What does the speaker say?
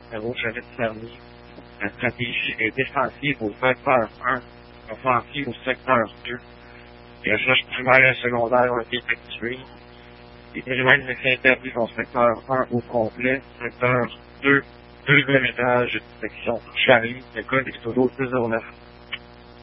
numéro Javid Fermier. La stratégie est défensive au secteur 1, offensive au secteur 2. Les recherches primaires et secondaires ont été effectuées. Les périmètres étaient interdits dans le secteur 1 au complet. Secteur 2, deuxième étage, section Charlie, l'école est toujours 209.